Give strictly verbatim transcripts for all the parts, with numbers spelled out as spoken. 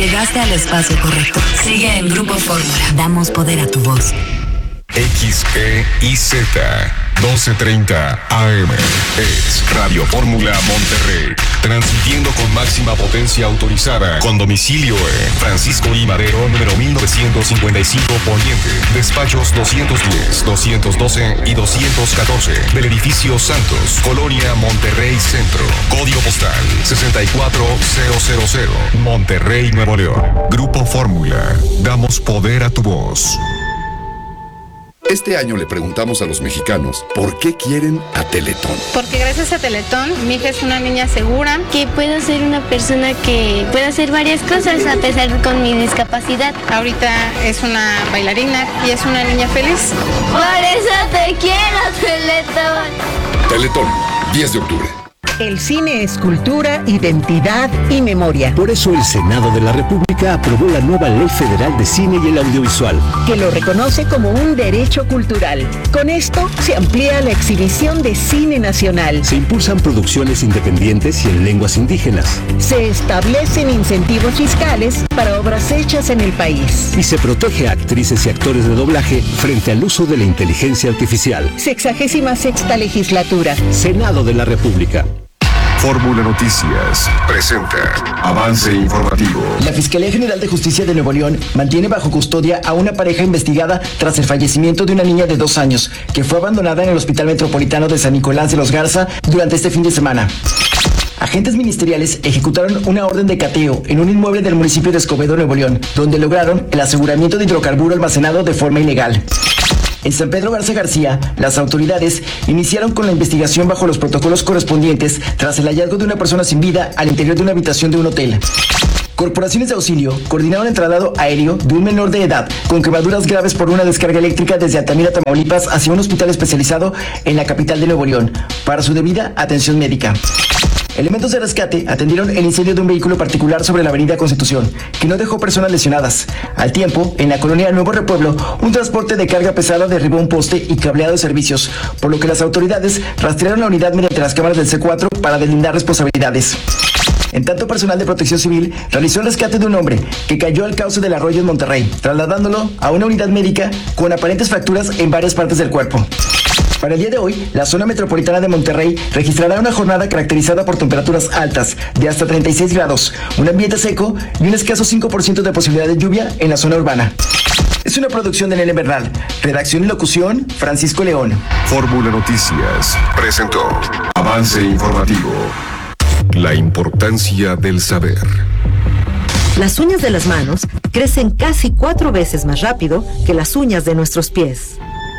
Llegaste al espacio correcto. Sigue en Grupo Fórmula. Damos poder a tu voz. X E I Z doce treinta A M es Radio Fórmula Monterrey, transmitiendo con máxima potencia autorizada, con domicilio en Francisco I. Madero, número mil novecientos cincuenta y cinco Poniente, despachos doscientos diez, doscientos doce y doscientos catorce, del edificio Santos, Colonia Monterrey Centro, código postal sesenta y cuatro mil, Monterrey, Nuevo León. Grupo Fórmula, damos poder a tu voz. Este año le preguntamos a los mexicanos por qué quieren a Teletón. Porque gracias a Teletón, mi hija es una niña segura. Que puedo ser una persona que pueda hacer varias cosas a pesar de con mi discapacidad. Ahorita es una bailarina y es una niña feliz. Por eso te quiero, Teletón. Teletón, diez de octubre. El cine es cultura, identidad y memoria. Por eso el Senado de la República aprobó la nueva Ley Federal de Cine y el Audiovisual, que lo reconoce como un derecho cultural. Con esto se amplía la exhibición de cine nacional. Se impulsan producciones independientes y en lenguas indígenas. Se establecen incentivos fiscales para obras hechas en el país. Y se protege a actrices y actores de doblaje frente al uso de la inteligencia artificial. Sexagésima sexta legislatura. Senado de la República. Fórmula Noticias presenta Avance Informativo. La Fiscalía General de Justicia de Nuevo León mantiene bajo custodia a una pareja investigada tras el fallecimiento de una niña de dos años que fue abandonada en el Hospital Metropolitano de San Nicolás de los Garza durante este fin de semana. Agentes ministeriales ejecutaron una orden de cateo en un inmueble del municipio de Escobedo, Nuevo León, donde lograron el aseguramiento de hidrocarburo almacenado de forma ilegal. En San Pedro Garza García, las autoridades iniciaron con la investigación bajo los protocolos correspondientes tras el hallazgo de una persona sin vida al interior de una habitación de un hotel. Corporaciones de auxilio coordinaron el traslado aéreo de un menor de edad con quemaduras graves por una descarga eléctrica desde Altamira, Tamaulipas, hacia un hospital especializado en la capital de Nuevo León para su debida atención médica. Elementos de rescate atendieron el incendio de un vehículo particular sobre la avenida Constitución, que no dejó personas lesionadas. Al tiempo, en la colonia Nuevo Repueblo, un transporte de carga pesada derribó un poste y cableado de servicios, por lo que las autoridades rastrearon la unidad mediante las cámaras del C cuatro para deslindar responsabilidades. En tanto, personal de Protección Civil realizó el rescate de un hombre que cayó al cauce del arroyo en Monterrey, trasladándolo a una unidad médica con aparentes fracturas en varias partes del cuerpo. Para el día de hoy, la zona metropolitana de Monterrey registrará una jornada caracterizada por temperaturas altas de hasta treinta y seis grados, un ambiente seco y un escaso cinco por ciento de posibilidad de lluvia en la zona urbana. Es una producción de Nene Bernal. Redacción y locución, Francisco León. Fórmula Noticias presentó Avance Informativo. La importancia del saber. Las uñas de las manos crecen casi cuatro veces más rápido que las uñas de nuestros pies.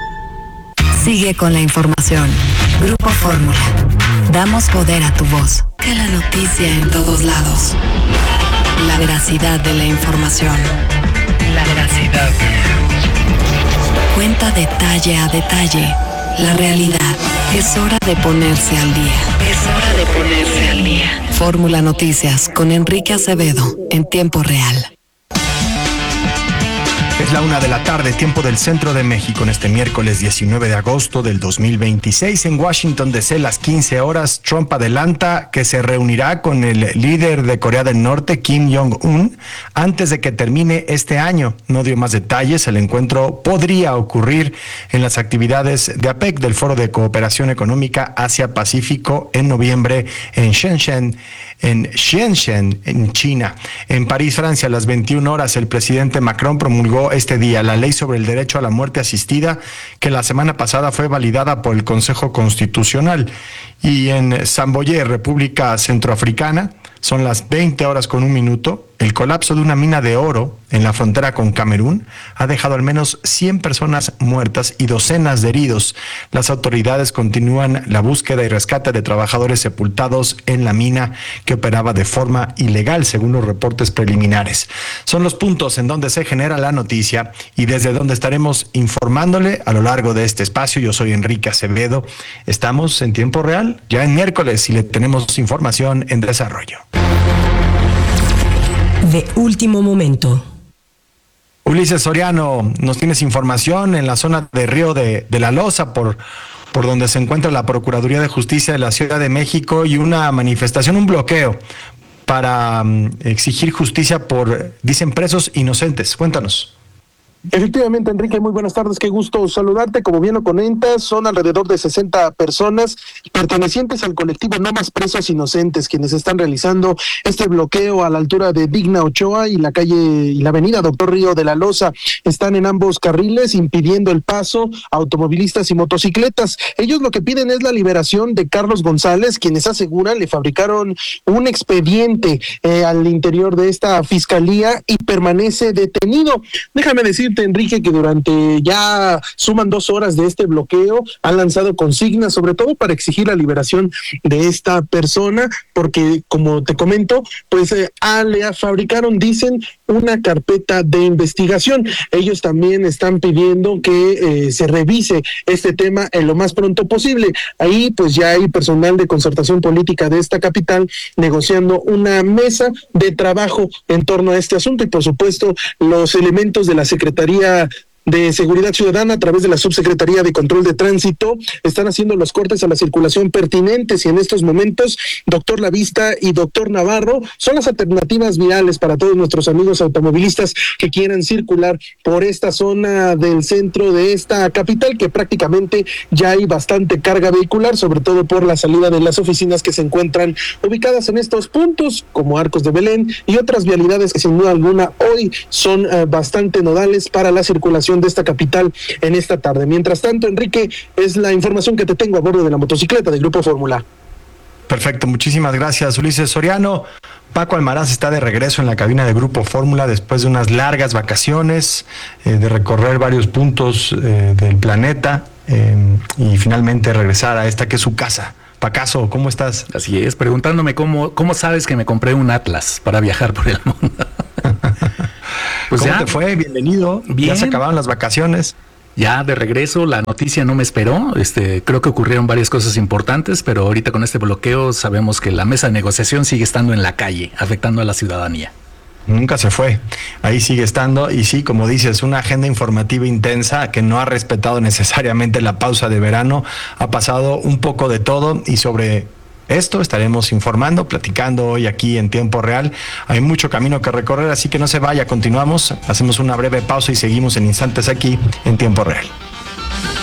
Sigue con la información. Grupo Fórmula. Damos poder a tu voz. Que la noticia en todos lados. La veracidad de la información. La veracidad. Cuenta detalle a detalle la realidad. Es hora de ponerse al día. Es hora de ponerse al día. Fórmula Noticias con Enrique Acevedo en tiempo real. Es la una de la tarde, tiempo del centro de México, en este miércoles diecinueve de agosto del dos mil veintiséis. En Washington D C, las quince horas, Trump adelanta que se reunirá con el líder de Corea del Norte, Kim Jong-un, antes de que termine este año. No dio más detalles. El encuentro podría ocurrir en las actividades de APEC, del Foro de Cooperación Económica Asia-Pacífico, en noviembre en Shenzhen, en Shenzhen, en China. En París, Francia, a las veintiuna horas, el presidente Macron promulgó este día la ley sobre el derecho a la muerte asistida, que la semana pasada fue validada por el Consejo Constitucional. Y en Zamboyé, República Centroafricana, son las veinte horas con un minuto. El colapso de una mina de oro en la frontera con Camerún ha dejado al menos cien personas muertas y docenas de heridos. Las autoridades continúan la búsqueda y rescate de trabajadores sepultados en la mina que operaba de forma ilegal, según los reportes preliminares. Son los puntos en donde se genera la noticia y desde donde estaremos informándole a lo largo de este espacio. Yo soy Enrique Acevedo. Estamos en tiempo real, ya en miércoles, y le tenemos información en desarrollo. De último momento. Ulises Soriano, nos tienes información en la zona de Río de, de la Loza, por, por donde se encuentra la Procuraduría de Justicia de la Ciudad de México, y una manifestación, un bloqueo para um, exigir justicia por, dicen, presos inocentes. Cuéntanos. Efectivamente, Enrique, muy buenas tardes, qué gusto saludarte. Como bien lo comentas, son alrededor de sesenta personas pertenecientes al colectivo No Más Presos Inocentes quienes están realizando este bloqueo a la altura de Digna Ochoa y la calle y la avenida Doctor Río de la Loza. Están en ambos carriles impidiendo el paso a automovilistas y motocicletas. Ellos lo que piden es la liberación de Carlos González, quienes aseguran le fabricaron un expediente eh, al interior de esta fiscalía y permanece detenido. Déjame decir, Enrique, que durante ya suman dos horas de este bloqueo han lanzado consignas, sobre todo para exigir la liberación de esta persona, porque como te comento, pues eh, ah, le fabricaron, dicen, una carpeta de investigación. Ellos también están pidiendo que eh, se revise este tema en lo más pronto posible. Ahí pues ya hay personal de concertación política de esta capital negociando una mesa de trabajo en torno a este asunto y por supuesto los elementos de la Secretaría de Seguridad Ciudadana a través de la Subsecretaría de Control de Tránsito están haciendo los cortes a la circulación pertinentes y en estos momentos Doctor Lavista y Doctor Navarro son las alternativas viales para todos nuestros amigos automovilistas que quieran circular por esta zona del centro de esta capital, que prácticamente ya hay bastante carga vehicular, sobre todo por la salida de las oficinas que se encuentran ubicadas en estos puntos como Arcos de Belén y otras vialidades que sin duda alguna hoy son uh, bastante nodales para la circulación de esta capital en esta tarde. Mientras tanto, Enrique, es la información que te tengo a bordo de la motocicleta del Grupo Fórmula. Perfecto, muchísimas gracias, Ulises Soriano. Paco Almaraz está de regreso en la cabina de Grupo Fórmula después de unas largas vacaciones, eh, de recorrer varios puntos eh, del planeta eh, y finalmente regresar a esta que es su casa. Pacaso, ¿cómo estás? Así es, preguntándome cómo, cómo sabes que me compré un Atlas para viajar por el mundo. Pues ¿cómo ya te fue? Bienvenido. Bien. Ya se acabaron las vacaciones. Ya de regreso, la noticia no me esperó. Este, creo que ocurrieron varias cosas importantes, pero ahorita con este bloqueo sabemos que la mesa de negociación sigue estando en la calle, afectando a la ciudadanía. Nunca se fue, ahí sigue estando y sí, como dices, una agenda informativa intensa que no ha respetado necesariamente la pausa de verano, ha pasado un poco de todo y sobre esto estaremos informando, platicando hoy aquí en tiempo real. Hay mucho camino que recorrer, así que no se vaya, continuamos, hacemos una breve pausa y seguimos en instantes aquí en tiempo real.